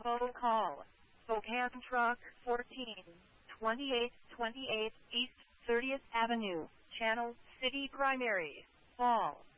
Bravo call. Spokane Truck 142828 East 30th Avenue, Channel City Primary, Fall.